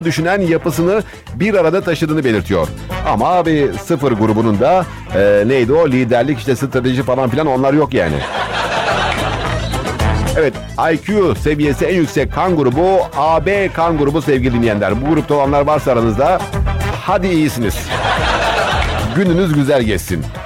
düşünen yapısını bir arada taşıdığını belirtiyor. Ama abi sıfır grubunun da neydi o liderlik işte strateji falan filan onlar yok yani. Evet, IQ seviyesi en yüksek kan grubu AB kan grubu sevgili dinleyenler. Bu grupta olanlar varsa aranızda hadi iyisiniz. Gününüz güzel geçsin.